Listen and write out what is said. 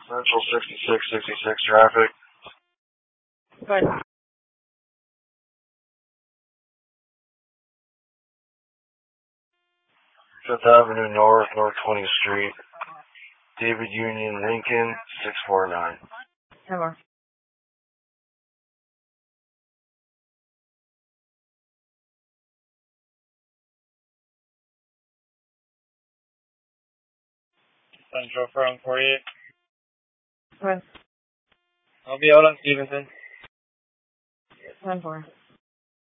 Central 6666 traffic. Good. Fifth Avenue North, North 20th Street. David Union Lincoln 649. Ever. Central from 48. Good. I'll be out on Stevenson. 10-4.